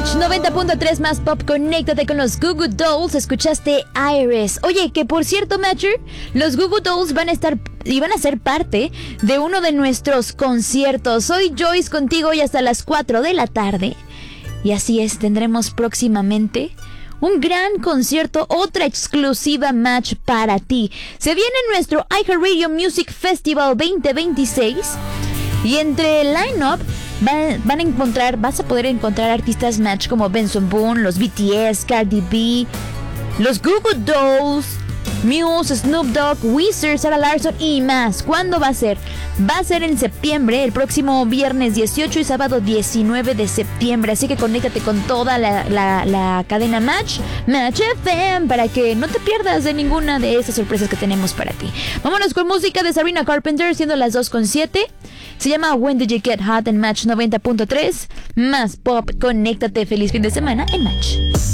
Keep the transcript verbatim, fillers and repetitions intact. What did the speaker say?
Match noventa punto tres más pop, conéctate con los Goo Goo Dolls. Escuchaste Iris. Oye, que por cierto, Matcher, los Goo Goo Dolls van a estar y van a ser parte de uno de nuestros conciertos. Soy Joyce contigo y hasta las cuatro de la tarde. Y así es, tendremos próximamente un gran concierto, otra exclusiva Match para ti. Se viene nuestro iHeartRadio Music Festival veinte veintiséis y entre el line-up van, van a encontrar, vas a poder encontrar artistas Match como Benson Boone, los B T S, Cardi B, los Goo Goo Dolls, Muse, Snoop Dogg, Weezer, Sarah Larsson y más. ¿Cuándo va a ser? Va a ser en septiembre, el próximo viernes dieciocho y sábado diecinueve de septiembre. Así que conéctate con toda la, la, la cadena Match, Match F M, para que no te pierdas de ninguna de esas sorpresas que tenemos para ti. Vámonos con música de Sabrina Carpenter, siendo las dos con siete. Se llama When Did You Get Hot en Match noventa punto tres. Más pop, conéctate. Feliz fin de semana en Match.